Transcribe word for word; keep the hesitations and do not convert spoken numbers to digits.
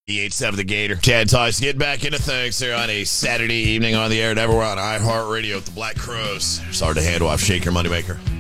E H seven The Gator. Chad Tice, get back into things here on a Saturday evening on the air and everywhere on iHeartRadio with the Black Crows. It's hard to handle. I've Shake Your Moneymaker.